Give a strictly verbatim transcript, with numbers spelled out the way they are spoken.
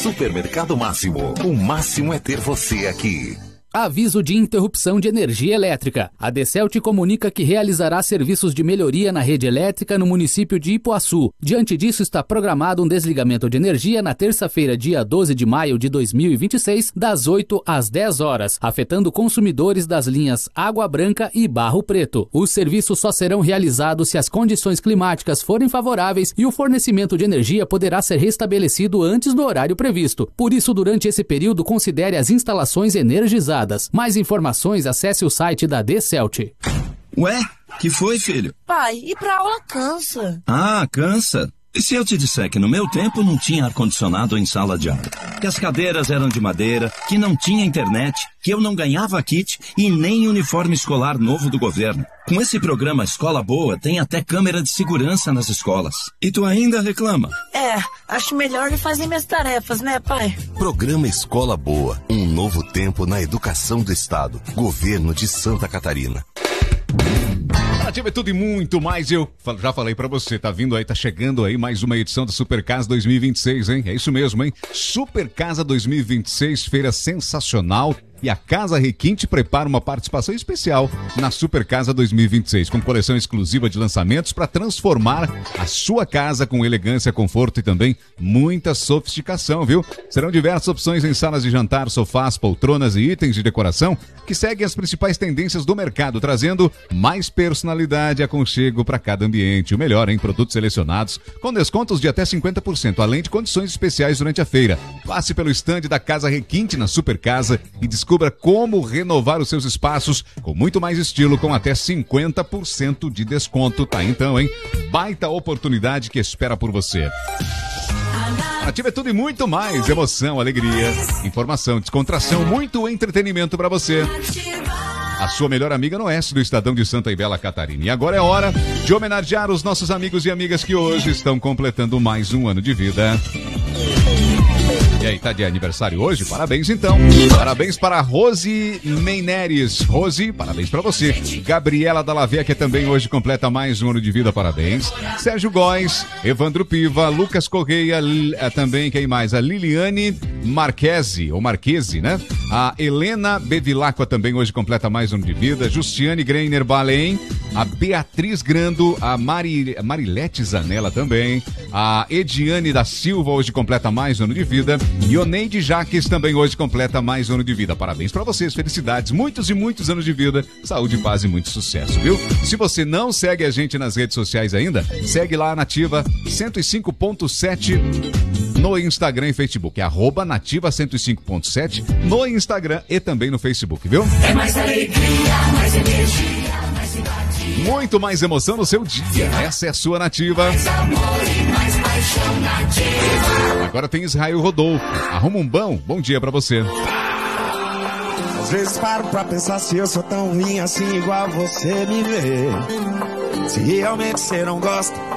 Supermercado Máximo. O máximo é ter você aqui. Aviso de interrupção de energia elétrica. A Decel te comunica que realizará serviços de melhoria na rede elétrica no município de Ipuaçu. Diante disso, está programado um desligamento de energia na terça-feira, dia doze de maio de dois mil e vinte e seis, das oito às dez horas, afetando consumidores das linhas Água Branca e Barro Preto. Os serviços só serão realizados se as condições climáticas forem favoráveis e o fornecimento de energia poderá ser restabelecido antes do horário previsto. Por isso, durante esse período, considere as instalações energizadas. Mais informações, acesse o site da Decelt. Ué, que foi, filho? Pai, ir pra aula cansa. Ah, cansa? E se eu te disser que no meu tempo não tinha ar-condicionado em sala de aula? Que as cadeiras eram de madeira, que não tinha internet, que eu não ganhava kit e nem uniforme escolar novo do governo. Com esse programa Escola Boa, tem até câmera de segurança nas escolas. E tu ainda reclama? É, acho melhor ir fazer minhas tarefas, né, pai? Programa Escola Boa. Um novo tempo na educação do Estado. Governo de Santa Catarina. Ativa é tudo e muito mais. Eu já falei pra você, tá vindo aí, tá chegando aí mais uma edição do Super Casa dois mil e vinte e seis, hein? É isso mesmo, hein? Super Casa dois mil e vinte e seis, feira sensacional. E a Casa Requinte prepara uma participação especial na Super Casa dois mil e vinte e seis, com coleção exclusiva de lançamentos para transformar a sua casa com elegância, conforto e também muita sofisticação, viu? Serão diversas opções em salas de jantar, sofás, poltronas e itens de decoração que seguem as principais tendências do mercado, trazendo mais personalidade e aconchego para cada ambiente. O melhor em produtos selecionados, com descontos de até cinquenta por cento, além de condições especiais durante a feira. Passe pelo estande da Casa Requinte na Super Casa e descubra Descubra como renovar os seus espaços com muito mais estilo, com até cinquenta por cento de desconto. Tá então, hein? Baita oportunidade que espera por você. Ativa é tudo e muito mais. Emoção, alegria, informação, descontração, muito entretenimento para você. A sua melhor amiga no oeste do Estadão de Santa e Bela Catarina. E agora é hora de homenagear os nossos amigos e amigas que hoje estão completando mais um ano de vida. E aí, tá de aniversário hoje? Parabéns, então. Parabéns para Rose Meineres. Rose, parabéns para você. Gabriela Dallavea, que também hoje completa mais um ano de vida, parabéns. Sérgio Góes, Evandro Piva, Lucas Correia, também, quem mais? A Liliane Marquese, ou Marquese, né? A Helena Bevilacqua também hoje completa mais um ano de vida. Justiane Greiner Balém, a Beatriz Grando, a Mari, Marilete Zanella também. A Ediane da Silva hoje completa mais um ano de vida. E Oneide Jaques também hoje completa mais um ano de vida. Parabéns pra vocês, felicidades, muitos e muitos anos de vida, saúde, paz e muito sucesso, viu? Se você não segue a gente nas redes sociais ainda, segue lá a Nativa cento e cinco ponto sete no Instagram e Facebook. É arroba Nativa cento e cinco ponto sete no Instagram e também no Facebook, viu? É mais alegria, mais energia, mais cidade. Muito mais emoção no seu dia. Essa é a sua Nativa. Mais amor e mais paixão Nativa. Agora tem Israel Rodolfo. Arruma um bom. Bom dia pra você. Às vezes paro pra pensar se eu sou tão ruim assim igual você me vê. Se realmente você não gosta